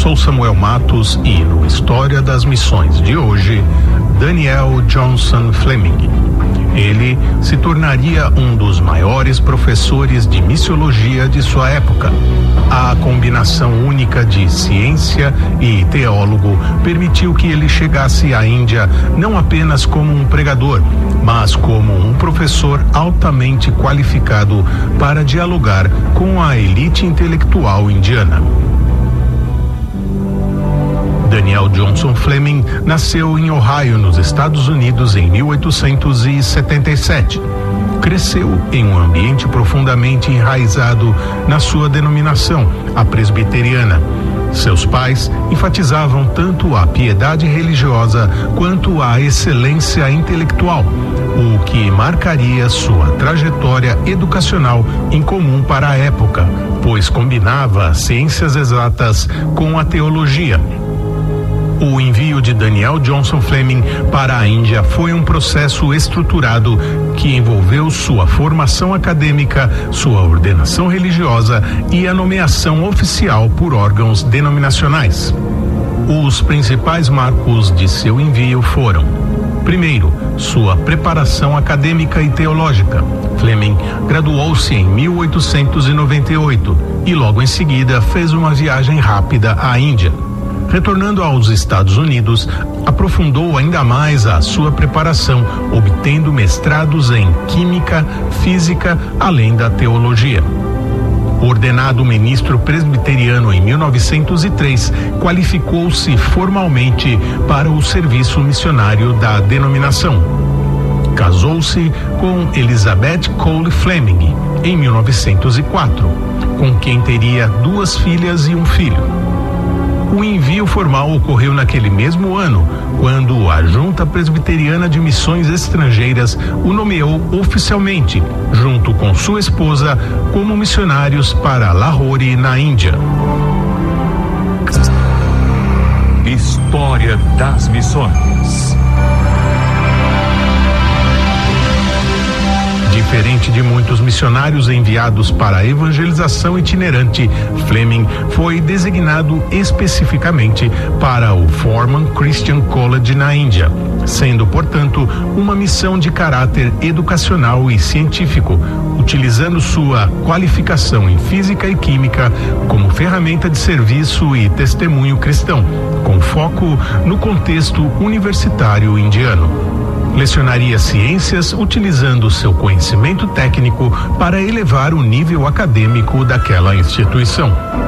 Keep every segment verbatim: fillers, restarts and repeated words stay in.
sou Samuel Matos e no História das Missões de hoje, Daniel Johnson Fleming. Ele se tornaria um dos maiores professores de missiologia de sua época. A combinação única de ciência e teólogo permitiu que ele chegasse à Índia não apenas como um pregador, mas como um professor altamente qualificado para dialogar com a elite intelectual indiana. Daniel Johnson Fleming nasceu em Ohio, nos Estados Unidos, em mil oitocentos e setenta e sete. Cresceu em um ambiente profundamente enraizado na sua denominação, a presbiteriana. Seus pais enfatizavam tanto a piedade religiosa quanto a excelência intelectual, o que marcaria sua trajetória educacional incomum para a época, pois combinava ciências exatas com a teologia. O envio de Daniel Johnson Fleming para a Índia foi um processo estruturado que envolveu sua formação acadêmica, sua ordenação religiosa e a nomeação oficial por órgãos denominacionais. Os principais marcos de seu envio foram: primeiro, sua preparação acadêmica e teológica. Fleming graduou-se em mil oitocentos e noventa e oito e logo em seguida fez uma viagem rápida à Índia. Retornando aos Estados Unidos, aprofundou ainda mais a sua preparação, obtendo mestrados em Química, Física, além da teologia. Ordenado ministro presbiteriano em mil novecentos e três, qualificou-se formalmente para o serviço missionário da denominação. Casou-se com Elizabeth Cole Fleming em mil novecentos e quatro, com quem teria duas filhas e um filho. O envio formal ocorreu naquele mesmo ano, quando a Junta Presbiteriana de Missões Estrangeiras o nomeou oficialmente, junto com sua esposa, como missionários para Lahore, na Índia. História das Missões. Diferente de muitos missionários enviados para a evangelização itinerante, Fleming foi designado especificamente para o Forman Christian College na Índia, sendo, portanto, uma missão de caráter educacional e científico, utilizando sua qualificação em física e química como ferramenta de serviço e testemunho cristão, com foco no contexto universitário indiano. Lecionaria ciências utilizando seu conhecimento técnico para elevar o nível acadêmico daquela instituição.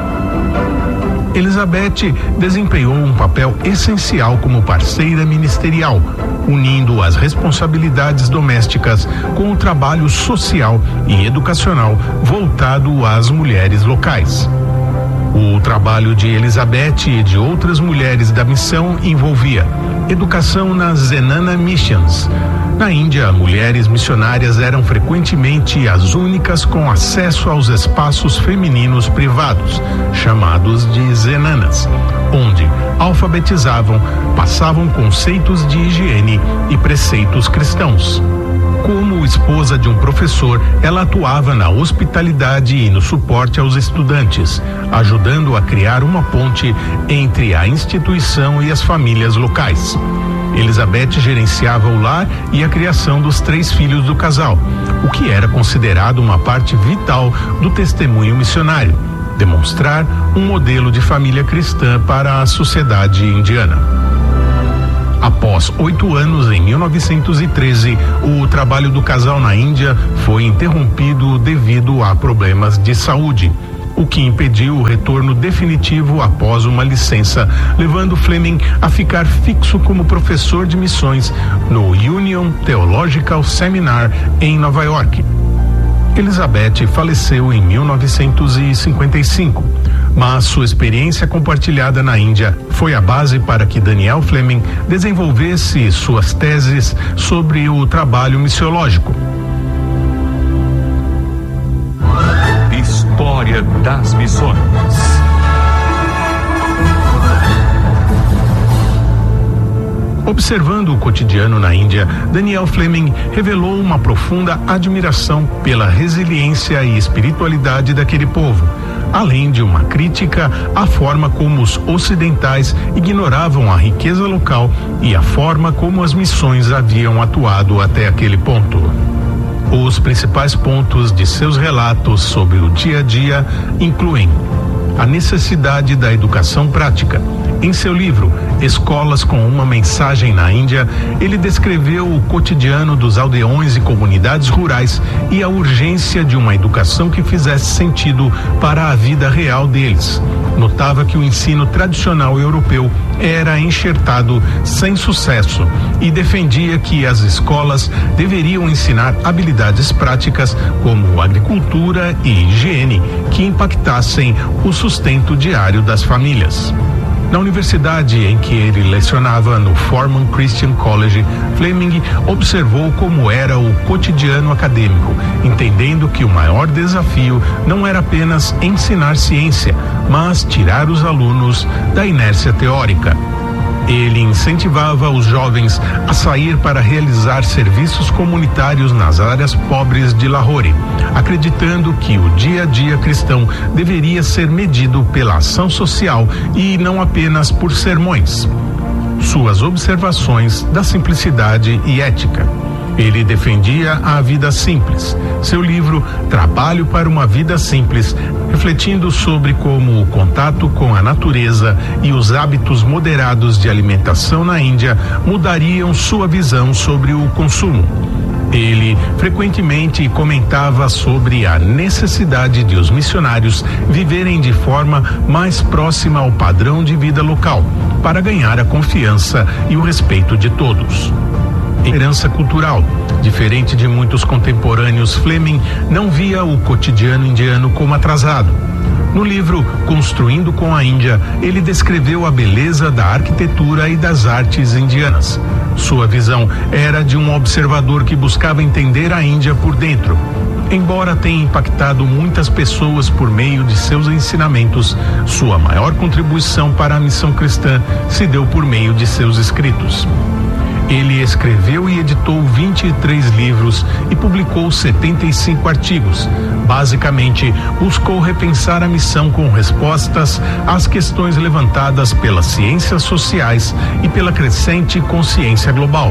Elizabeth desempenhou um papel essencial como parceira ministerial, unindo as responsabilidades domésticas com o trabalho social e educacional voltado às mulheres locais. O trabalho de Elizabeth e de outras mulheres da missão envolvia educação nas Zenana Missions. Na Índia, mulheres missionárias eram frequentemente as únicas com acesso aos espaços femininos privados, chamados de Zenanas, onde alfabetizavam, passavam conceitos de higiene e preceitos cristãos. Como esposa de um professor, ela atuava na hospitalidade e no suporte aos estudantes, ajudando a criar uma ponte entre a instituição e as famílias locais. Elizabeth gerenciava o lar e a criação dos três filhos do casal, o que era considerado uma parte vital do testemunho missionário, demonstrar um modelo de família cristã para a sociedade indiana. Após oito anos, em mil novecentos e treze, o trabalho do casal na Índia foi interrompido devido a problemas de saúde, o que impediu o retorno definitivo após uma licença, levando Fleming a ficar fixo como professor de missões no Union Theological Seminar em Nova York. Elizabeth faleceu em mil novecentos e cinquenta e cinco, mas sua experiência compartilhada na Índia foi a base para que Daniel Fleming desenvolvesse suas teses sobre o trabalho missiológico. História das Missões. Observando o cotidiano na Índia, Daniel Fleming revelou uma profunda admiração pela resiliência e espiritualidade daquele povo, além de uma crítica à forma como os ocidentais ignoravam a riqueza local e a forma como as missões haviam atuado até aquele ponto. Os principais pontos de seus relatos sobre o dia a dia incluem a necessidade da educação prática. Em seu livro Escolas com uma Mensagem na Índia, ele descreveu o cotidiano dos aldeões e comunidades rurais e a urgência de uma educação que fizesse sentido para a vida real deles. Notava que o ensino tradicional europeu era enxertado sem sucesso e defendia que as escolas deveriam ensinar habilidades práticas como agricultura e higiene que impactassem o sustento diário das famílias. Na universidade em que ele lecionava, no Forman Christian College, Fleming observou como era o cotidiano acadêmico, entendendo que o maior desafio não era apenas ensinar ciência, mas tirar os alunos da inércia teórica. Ele incentivava os jovens a sair para realizar serviços comunitários nas áreas pobres de Lahore, acreditando que o dia a dia cristão deveria ser medido pela ação social e não apenas por sermões. Suas observações da simplicidade e ética. Ele defendia a vida simples. Seu livro Trabalho para uma Vida Simples, refletindo sobre como o contato com a natureza e os hábitos moderados de alimentação na Índia mudariam sua visão sobre o consumo. Ele frequentemente comentava sobre a necessidade de os missionários viverem de forma mais próxima ao padrão de vida local, para ganhar a confiança e o respeito de todos. Herança cultural. Diferente de muitos contemporâneos, Fleming não via o cotidiano indiano como atrasado. No livro Construindo com a Índia, ele descreveu a beleza da arquitetura e das artes indianas. Sua visão era de um observador que buscava entender a Índia por dentro. Embora tenha impactado muitas pessoas por meio de seus ensinamentos, sua maior contribuição para a missão cristã se deu por meio de seus escritos. Ele escreveu e editou vinte e três livros e publicou setenta e cinco artigos. Basicamente, buscou repensar a missão com respostas às questões levantadas pelas ciências sociais e pela crescente consciência global.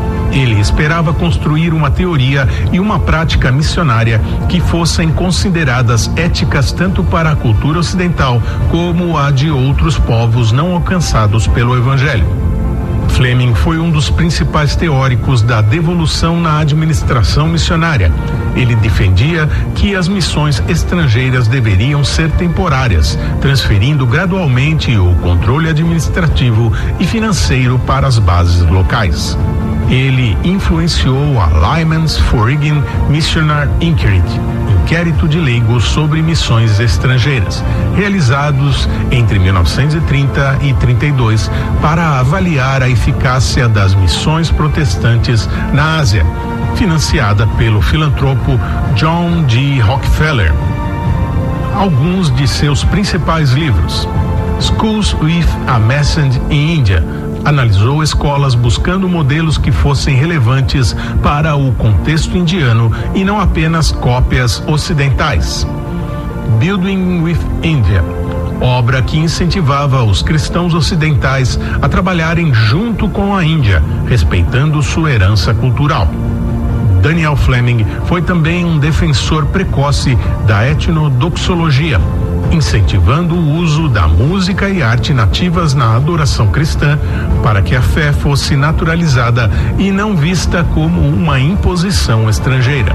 Ele esperava construir uma teoria e uma prática missionária que fossem consideradas éticas tanto para a cultura ocidental como a de outros povos não alcançados pelo Evangelho. Fleming foi um dos principais teóricos da devolução na administração missionária. Ele defendia que as missões estrangeiras deveriam ser temporárias, transferindo gradualmente o controle administrativo e financeiro para as bases locais. Ele influenciou a Lyman's Foreign Missionary Inquiry, inquérito de leigos sobre missões estrangeiras, realizados entre mil novecentos e trinta e trinta e dois para avaliar a eficácia das missões protestantes na Ásia, financiada pelo filantropo John D. Rockefeller. Alguns de seus principais livros: Schools with a Message in India, analisou escolas buscando modelos que fossem relevantes para o contexto indiano e não apenas cópias ocidentais. Building with India, obra que incentivava os cristãos ocidentais a trabalharem junto com a Índia, respeitando sua herança cultural. Daniel Fleming foi também um defensor precoce da etnodoxologia, incentivando o uso da música e arte nativas na adoração cristã para que a fé fosse naturalizada e não vista como uma imposição estrangeira.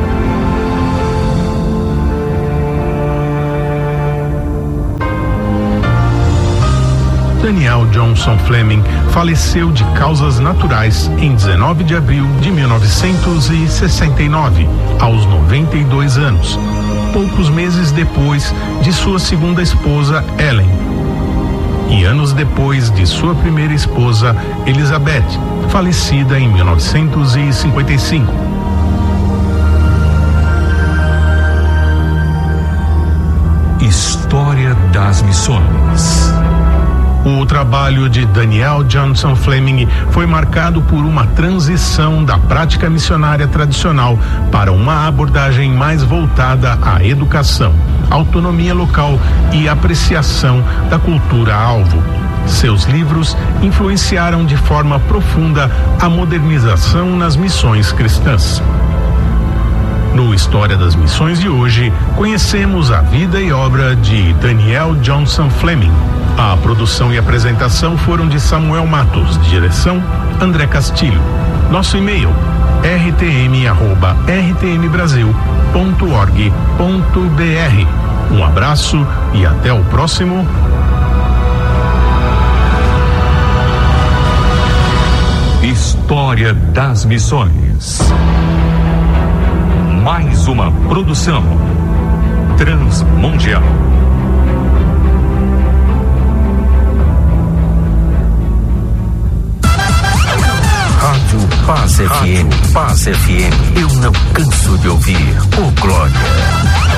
Daniel Johnson Fleming faleceu de causas naturais em dezenove de abril de mil novecentos e sessenta e nove, aos noventa e dois anos, poucos meses depois de sua segunda esposa, Ellen, e anos depois de sua primeira esposa, Elizabeth, falecida em mil novecentos e cinquenta e cinco. História das Missões. O trabalho de Daniel Johnson Fleming foi marcado por uma transição da prática missionária tradicional para uma abordagem mais voltada à educação, autonomia local e apreciação da cultura-alvo. Seus livros influenciaram de forma profunda a modernização nas missões cristãs. No História das Missões de hoje, conhecemos a vida e obra de Daniel Johnson Fleming. A produção e apresentação foram de Samuel Matos, direção André Castilho. Nosso e-mail r t m arroba r t m brasil ponto org ponto b r. Um abraço e até o próximo. História das Missões. Mais uma produção transmundial. Rádio Paz F M. Paz F M. Eu não canso de ouvir. Ô, Glória.